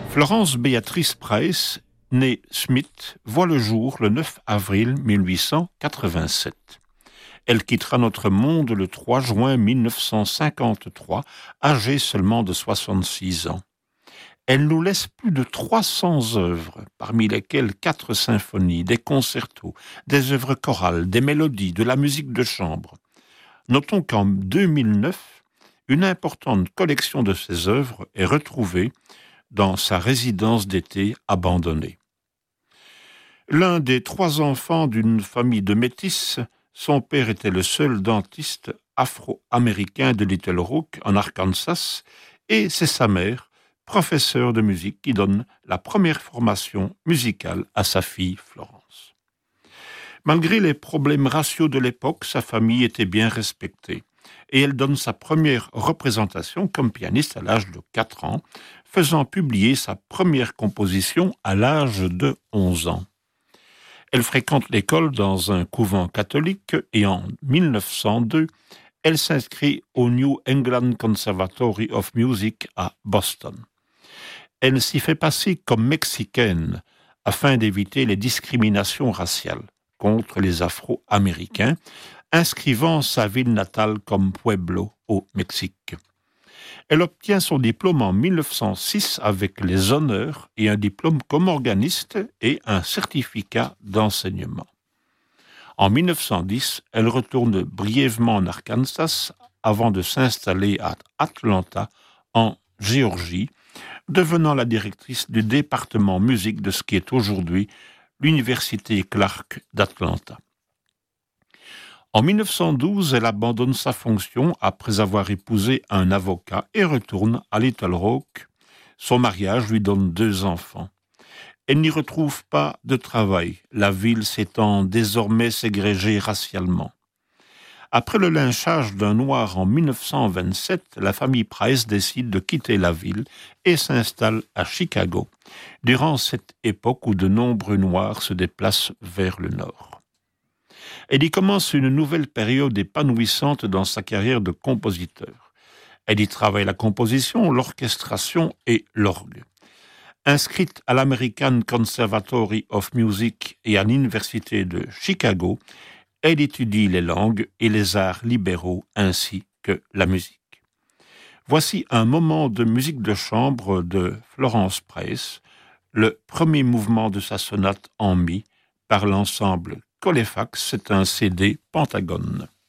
Florence Béatrice Price, née Smith, voit le jour le 9 avril 1887. Elle quittera notre monde le 3 juin 1953, âgée seulement de 66 ans. Elle nous laisse plus de 300 œuvres, parmi lesquelles 4 symphonies, des concertos, des œuvres chorales, des mélodies, de la musique de chambre. Notons qu'en 2009, une importante collection de ces œuvres est retrouvée dans sa résidence d'été abandonnée. L'un des 3 enfants d'une famille de métis, son père était le seul dentiste afro-américain de Little Rock, en Arkansas, et c'est sa mère, professeure de musique, qui donne la première formation musicale à sa fille Florence. Malgré les problèmes raciaux de l'époque, sa famille était bien respectée, et elle donne sa première représentation comme pianiste à l'âge de 4 ans, faisant publier sa première composition à l'âge de 11 ans. Elle fréquente l'école dans un couvent catholique et en 1902, elle s'inscrit au New England Conservatory of Music à Boston. Elle s'y fait passer comme mexicaine afin d'éviter les discriminations raciales contre les Afro-Américains, inscrivant sa ville natale comme Pueblo au Mexique. Elle obtient son diplôme en 1906 avec les honneurs et un diplôme comme organiste et un certificat d'enseignement. En 1910, elle retourne brièvement en Arkansas avant de s'installer à Atlanta, en Géorgie, devenant la directrice du département musique de ce qui est aujourd'hui l'Université Clark d'Atlanta. En 1912, elle abandonne sa fonction après avoir épousé un avocat et retourne à Little Rock. Son mariage lui donne 2 enfants. Elle n'y retrouve pas de travail, la ville s'étant désormais ségrégée racialement. Après le lynchage d'un noir en 1927, la famille Price décide de quitter la ville et s'installe à Chicago, durant cette époque où de nombreux noirs se déplacent vers le nord. Elle y commence une nouvelle période épanouissante dans sa carrière de compositeur. Elle y travaille la composition, l'orchestration et l'orgue. Inscrite à l'American Conservatory of Music et à l'Université de Chicago, elle étudie les langues et les arts libéraux ainsi que la musique. Voici un moment de musique de chambre de Florence Price, le premier mouvement de sa sonate en mi par l'ensemble Colefax, c'est un CD Pentagone.